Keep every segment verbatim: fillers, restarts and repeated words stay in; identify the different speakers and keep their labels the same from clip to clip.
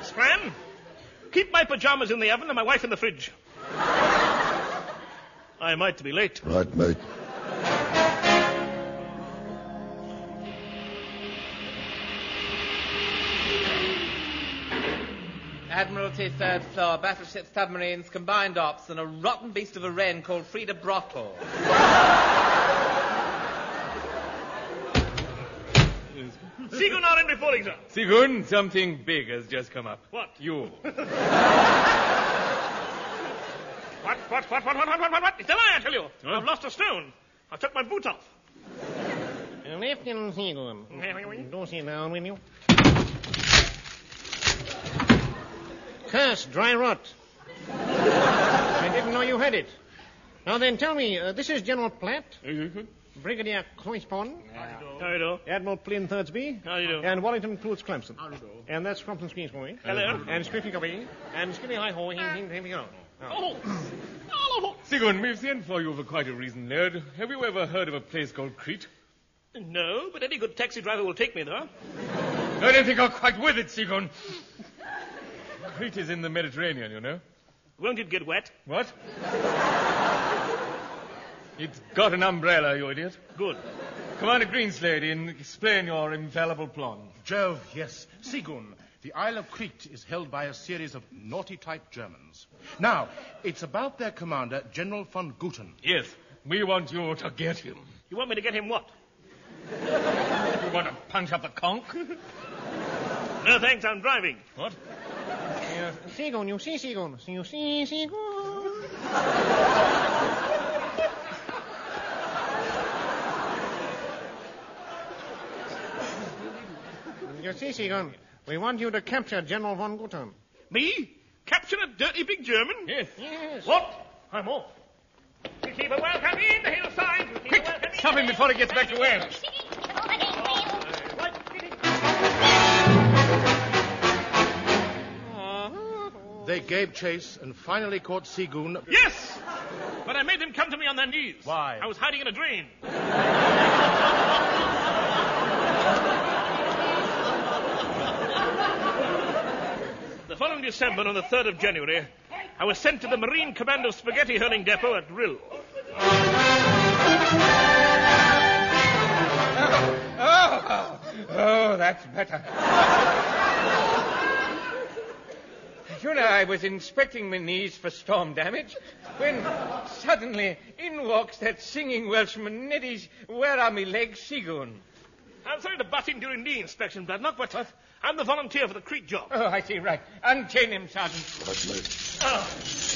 Speaker 1: Scran, keep my pyjamas in the oven and my wife in the fridge. I might be late.
Speaker 2: Right, mate.
Speaker 3: Admiralty, third floor, battleship, submarines, combined ops, and a rotten beast of a wren called Frida Brottle.
Speaker 1: Seagoon are in reporting, sir.
Speaker 4: Seagoon, something big has just come up.
Speaker 1: What?
Speaker 4: You.
Speaker 1: What, what, what, what, what, what, what, what, what? It's a lie, I tell you.
Speaker 4: Huh?
Speaker 1: I've lost a stone. I took my boot off.
Speaker 5: Lieutenant Seagoon, do sit down, will you? Curse, dry rot. I didn't know you had it. Now then, tell me, uh, this is General Platt, Brigadier Cloyspon,
Speaker 1: How do you do?
Speaker 5: Admiral Flynn Thirdsby,
Speaker 1: How do you do?
Speaker 5: and Wellington Clouds Clemson. And that's Crumpton Skees for me.
Speaker 1: Hello.
Speaker 5: And Scriffy Copy, and Skilly High Ho, hing, hing, hing, hing,
Speaker 1: Oh. Oh.
Speaker 4: Seagoon, we've sent for you for quite a reason, lad. Have you ever heard of a place called Crete?
Speaker 1: No, but any good taxi driver will take me there.
Speaker 4: I don't think you're quite with it, Seagoon. Crete is in the Mediterranean, you know.
Speaker 1: Won't it get wet?
Speaker 4: What? It's got an umbrella, you idiot.
Speaker 1: Good.
Speaker 4: Commander Greenslade, and explain your infallible plan.
Speaker 6: Jove, yes. Seagoon, the Isle of Crete is held by a series of naughty-type Germans. Now, it's about their commander, General von Guten.
Speaker 4: Yes, we want you to get him.
Speaker 1: You want me to get him what?
Speaker 4: You want to punch up the conch?
Speaker 1: No, thanks, I'm driving.
Speaker 4: What?
Speaker 5: Uh, Seagoon, you see Seagoon. You see Seagoon. You see, Seagoon, we want you to capture General von Guten.
Speaker 1: Me? Capture a dirty big German?
Speaker 4: Yes.
Speaker 5: Yes.
Speaker 1: What? I'm off. We keep a welcome in the hillside. We keep
Speaker 4: Quick,
Speaker 1: a welcome in
Speaker 4: stop
Speaker 1: the
Speaker 4: him before he gets back to Wales.
Speaker 6: They gave chase and finally caught Seagoon.
Speaker 1: Yes! But I made them come to me on their knees.
Speaker 6: Why?
Speaker 1: I was hiding in a drain. The following December, on the third of January, I was sent to the Marine Commando Spaghetti Hurling Depot at Rill.
Speaker 4: Oh, oh, oh, that's better. You know, I was inspecting my knees for storm damage when suddenly in walks that singing Welshman, Neddy's, where are me legs, Seagoon?
Speaker 1: I'm sorry to butt in during knee inspection, Bladnock, but uh, I'm the volunteer for the Crete job.
Speaker 4: Oh, I see, right. Unchain him, Sergeant.
Speaker 1: Oh.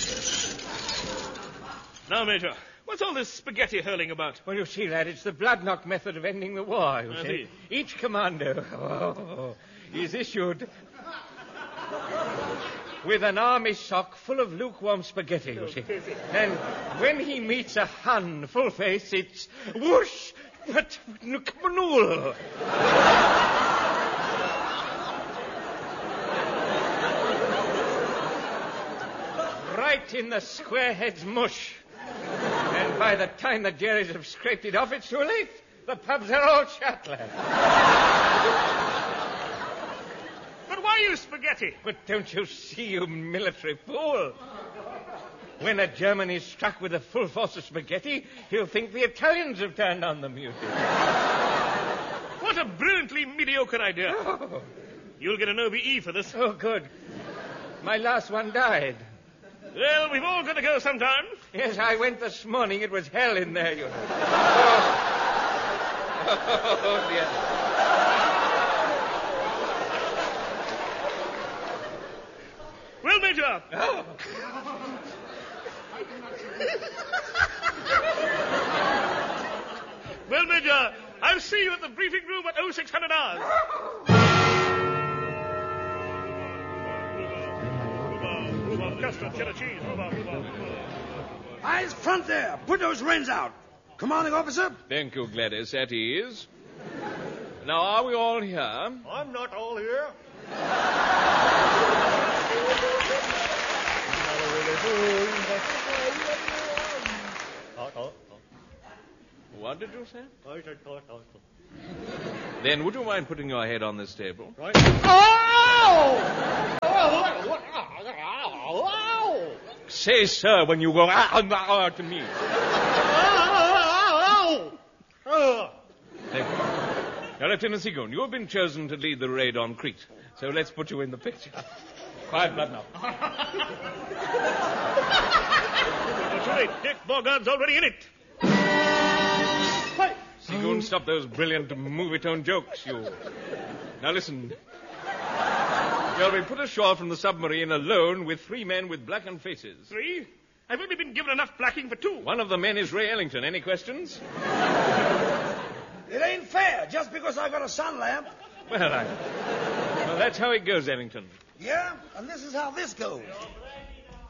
Speaker 1: Now, Major, what's all this spaghetti hurling about?
Speaker 4: Well, you see, lad, it's the Bladnock method of ending the war, you
Speaker 1: I
Speaker 4: see.
Speaker 1: see.
Speaker 4: Each commando oh, is issued with an army sock full of lukewarm spaghetti, you see. And when he meets a Hun full face, it's whoosh, but Nukmanul. Right in the squarehead's mush. And by the time the Jerrys have scraped it off, it's too late. The pubs are all shut, lad.
Speaker 1: But why use spaghetti?
Speaker 4: But don't you see, you military fool? When a German is struck with a full force of spaghetti, he'll think the Italians have turned on them, you see.
Speaker 1: What a brilliantly mediocre idea.
Speaker 4: Oh.
Speaker 1: You'll get an O B E for this.
Speaker 4: Oh, good. My last one died.
Speaker 1: Well, we've all got to go sometime.
Speaker 4: Yes, I went this morning. It was hell in there, you know. Oh, oh dear.
Speaker 1: Well, Major.
Speaker 4: Oh.
Speaker 1: Well, Major, I'll see you at the briefing room at oh six hundred hours. Custard, cheddar cheese, rhubarb, rhubarb, rhubarb.
Speaker 7: Eyes front there. Put those wrens out. Commanding officer?
Speaker 8: Thank you, Gladys. At ease. Now, are we all here?
Speaker 1: I'm not all here.
Speaker 8: What did you say? Then would you mind putting your head on this table?
Speaker 1: Right. Oh! Oh!
Speaker 8: say sir when you go ah, ah, ah to me. Thank you. Now, Lieutenant Seagoon, you have been chosen to lead the raid on Crete, so let's put you in the picture. Quiet blood now.
Speaker 1: That's right, Dick. Borgard's already in it.
Speaker 8: Seagoon, stop those brilliant movie-tone jokes, you... Now, listen. You'll be put ashore from the submarine alone with three men with blackened faces.
Speaker 1: Three? I've only been given enough blacking for two.
Speaker 8: One of the men is Ray Ellington. Any questions?
Speaker 7: It ain't fair, just because I got a sun lamp.
Speaker 8: Well, I... Well, that's how it goes, Ellington.
Speaker 7: Yeah, and this is how this goes.